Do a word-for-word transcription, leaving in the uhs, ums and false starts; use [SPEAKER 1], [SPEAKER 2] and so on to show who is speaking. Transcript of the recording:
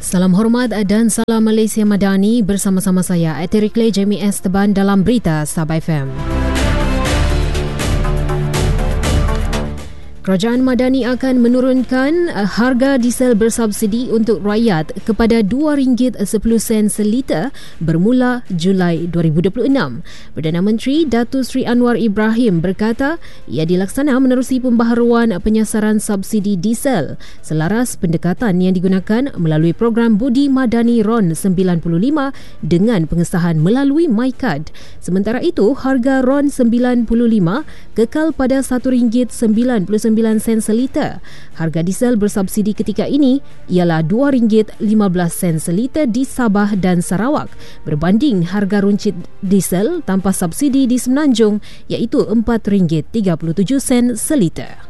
[SPEAKER 1] Salam hormat dan salam Malaysia Madani, bersama-sama saya Eterikle Jamie Esteban dalam Berita Sabah F M. Kerajaan Madani akan menurunkan harga diesel bersubsidi untuk rakyat kepada dua ringgit sepuluh sen seliter bermula Julai dua ribu dua puluh enam. Perdana Menteri Datuk Seri Anwar Ibrahim berkata ia dilaksana menerusi pembaharuan penyasaran subsidi diesel selaras pendekatan yang digunakan melalui program Budi Madani R O N sembilan puluh lima dengan pengesahan melalui MyCard. Sementara itu, harga R O N sembilan puluh lima kekal pada satu ringgit sembilan puluh sembilan sen seliter. Harga diesel bersubsidi ketika ini ialah dua ringgit lima belas sen seliter di Sabah dan Sarawak berbanding harga runcit diesel tanpa subsidi di Semenanjung iaitu empat ringgit tiga puluh tujuh sen seliter.